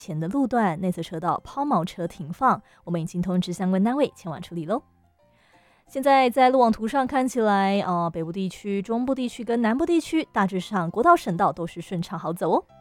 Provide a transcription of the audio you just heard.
前的路段内侧车道抛锚车停放，我们已经通知相关单位前往处理喽。现在在路网图上看起来，北部地区、中部地区跟南部地区大致上国道、省道都是顺畅好走哦。